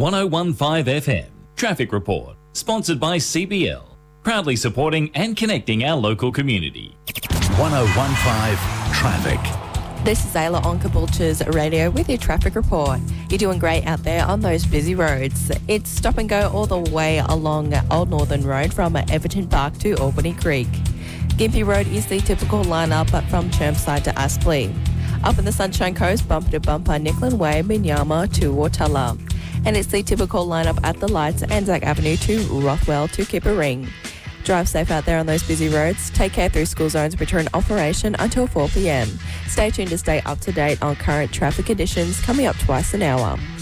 1015 FM. Traffic Report. Sponsored by CBL. Proudly supporting and connecting our local community. 1015 Traffic. This is Ayla on Caboolture's radio with your traffic report. You're doing great out there on those busy roads. It's stop and go all the way along Old Northern Road from Everton Park to Albany Creek. Gympie Road is the typical lineup from Chermside to Aspley. Up in the Sunshine Coast, bumper to bumper, Nicklin Way, Minyama to Wartulla. And it's the typical lineup at the lights, Anzac Avenue to Rothwell to Kippa-Ring. Drive safe out there on those busy roads. Take care through school zones return operation until 4 p.m. Stay tuned to stay up to date on current traffic conditions coming up twice an hour.